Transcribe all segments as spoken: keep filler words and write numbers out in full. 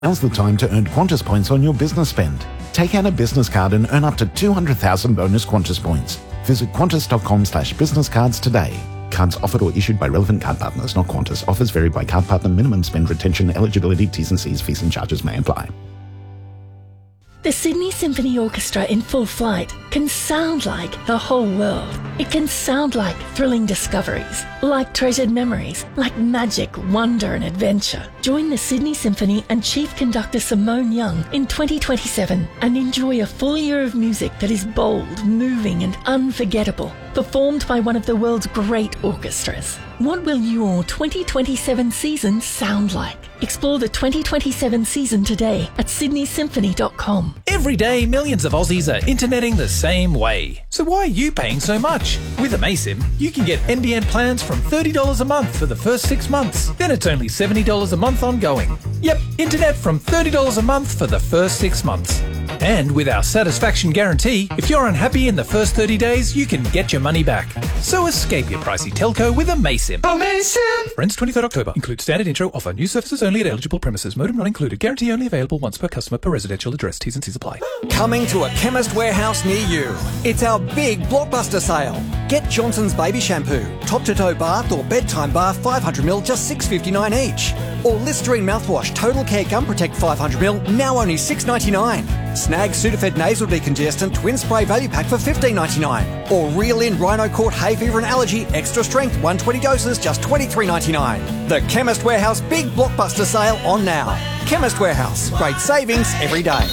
Now's the time to earn Qantas points on your business spend. Take out a business card and earn up to two hundred thousand bonus Qantas points. Visit qantas.com slash business cards today. Cards offered or issued by relevant card partners, not Qantas. Offers vary by card partner. Minimum spend, retention, eligibility, T's and C's, fees and charges may apply. The Sydney Symphony Orchestra in full flight can sound like the whole world. It can sound like thrilling discoveries, like treasured memories, like magic, wonder and adventure. Join the Sydney Symphony and Chief Conductor Simone Young in twenty twenty-seven and enjoy a full year of music that is bold, moving and unforgettable, performed by one of the world's great orchestras. What will your twenty twenty-seven season sound like? Explore the twenty twenty-seven season today at sydney symphony dot com. Every day, millions of Aussies are interneting the same way. So why are you paying so much? With Amaysim, you can get N B N plans from thirty dollars a month for the first six months. Then it's only seventy dollars a month ongoing. Yep, internet from thirty dollars a month for the first six months. And with our satisfaction guarantee, if you're unhappy in the first thirty days, you can get your money back. So escape your pricey telco with Amaysim. Amaysim! Friends, twenty-third October. Include standard intro offer. New services only at eligible premises. Modem not included. Guarantee only available once per customer per residential address. T's and C's apply. Coming to a Chemist Warehouse near you. It's our big blockbuster sale. Get Johnson's Baby Shampoo, top-to-toe bath or bedtime bath five hundred milliliters, just six dollars fifty-nine each. Or Listerine mouthwash, Total Care Gum Protect five hundred milliliters, now only six dollars ninety-nine. Snag Sudafed Nasal Decongestant Twin Spray Value Pack for fifteen dollars ninety-nine. Or Reel In Rhino Court Hay Fever and Allergy Extra Strength one hundred twenty doses, just twenty-three dollars ninety-nine. The Chemist Warehouse Big Blockbuster Sale on now. Chemist Warehouse, great savings every day.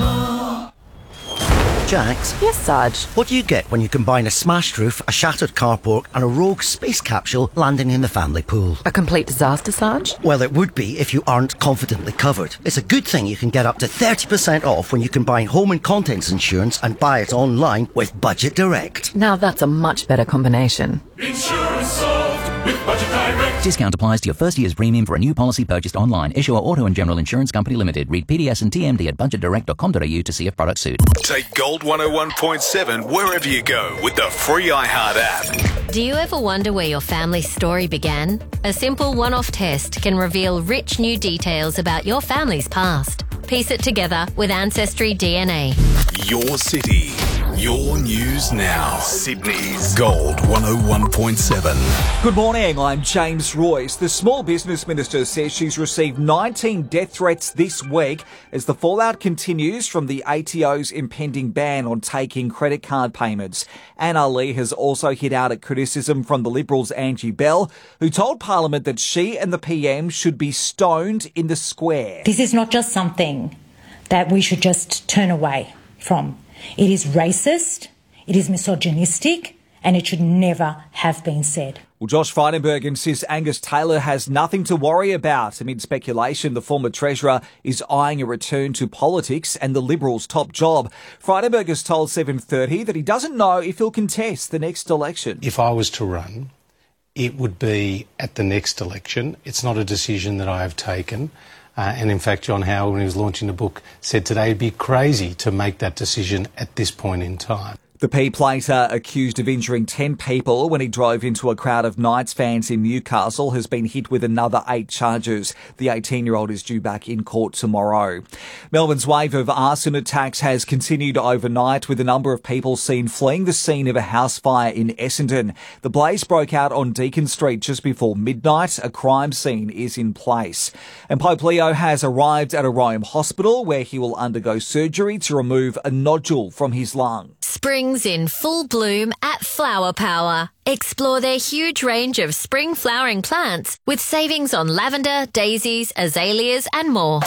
Jax? Yes, Sarge? What do you get when you combine a smashed roof, a shattered carport and a rogue space capsule landing in the family pool? A complete disaster, Sarge? Well, it would be if you aren't confidently covered. It's a good thing you can get up to thirty percent off when you combine home and contents insurance and buy it online with Budget Direct. Now that's a much better combination. Insurance solved with Budget Direct. Discount applies to your first year's premium for a new policy purchased online. Issuer Auto and General Insurance Company Limited. Read P D S and T M D at budget direct dot com dot a u to see if products suit. Take Gold one oh one point seven wherever you go with the free iHeart app. Do you ever wonder where your family's story began? A simple one-off test can reveal rich new details about your family's past. Piece it together with Ancestry D N A. Your city, your news now. Sydney's Gold one oh one point seven. Good morning, I'm James Royce. The Small Business Minister says she's received nineteen death threats this week as the fallout continues from the A T O's impending ban on taking credit card payments. Anna Lee has also hit out at criticism from the Liberals' Angie Bell, who told Parliament that she and the P M should be stoned in the square. This is not just something that we should just turn away from. It is racist, it is misogynistic, and it should never have been said. Well, Josh Frydenberg insists Angus Taylor has nothing to worry about. Amid speculation, the former Treasurer is eyeing a return to politics and the Liberals' top job. Frydenberg has told seven thirty that he doesn't know if he'll contest the next election. If I was to run, it would be at the next election. It's not a decision that I have taken. Uh, and in fact, John Howard, when he was launching the book, said today it'd be crazy to make that decision at this point in time. The P-plater, accused of injuring ten people when he drove into a crowd of Knights fans in Newcastle, has been hit with another eight charges. The eighteen-year-old is due back in court tomorrow. Melbourne's wave of arson attacks has continued overnight, with a number of people seen fleeing the scene of a house fire in Essendon. The blaze broke out on Deakin Street just before midnight. A crime scene is in place. And Pope Leo has arrived at a Rome hospital where he will undergo surgery to remove a nodule from his lung. Spring's in full bloom at Flower Power. Explore their huge range of spring flowering plants with savings on lavender, daisies, azaleas and more.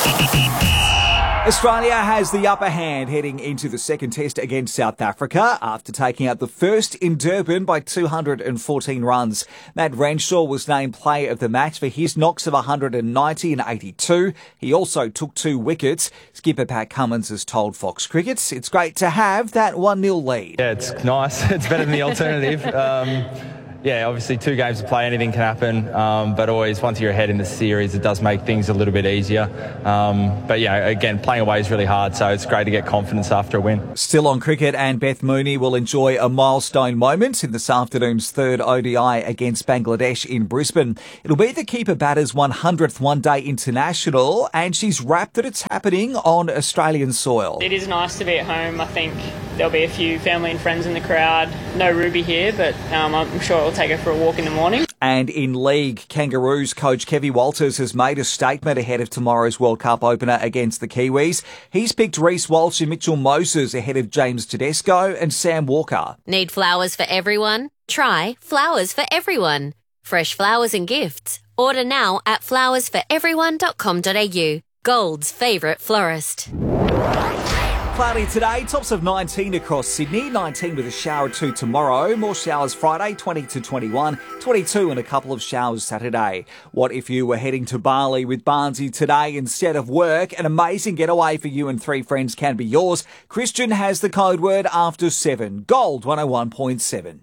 Australia has the upper hand heading into the second test against South Africa after taking out the first in Durban by two hundred fourteen runs. Matt Renshaw was named player of the match for his knocks of one hundred ninety and eighty-two. He also took two wickets. Skipper Pat Cummins has told Fox Cricket, it's great to have that one nil lead. Yeah, it's nice. It's better than the alternative. Um, yeah, obviously two games to play, anything can happen. Um, but always, once you're ahead in the series, it does make things a little bit easier. Um, but yeah, again, playing away is really hard, so it's great to get confidence after a win. Still on cricket, and Beth Mooney will enjoy a milestone moment in this afternoon's third O D I against Bangladesh in Brisbane. It'll be the keeper batter's one hundredth one-day international, and she's rapt that it's happening on Australian soil. It is nice to be at home. I think there'll be a few family and friends in the crowd. No Ruby here, but um, I'm sure I'll take her for a walk in the morning. And in league, Kangaroos coach Kevy Walters has made a statement ahead of tomorrow's World Cup opener against the Kiwis. He's picked Reece Walsh and Mitchell Moses ahead of James Tedesco and Sam Walker. Need flowers for everyone? Try Flowers for Everyone. Fresh flowers and gifts. Order now at flowers for everyone dot com dot a u. Gold's favourite florist. Cloudy today, tops of nineteen across Sydney, nineteen with a shower or two tomorrow, more showers Friday, twenty to twenty-one, twenty-two and a couple of showers Saturday. What if you were heading to Bali with Barnsey today instead of work? An amazing getaway for you and three friends can be yours. Christian has the code word after seven. Gold one oh one point seven.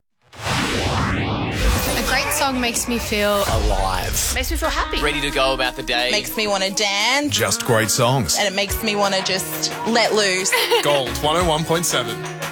A great song makes me feel alive. Makes me feel happy. Ready to go about the day. Makes me want to dance. Just great songs. And it makes me want to just let loose. Gold one oh one point seven.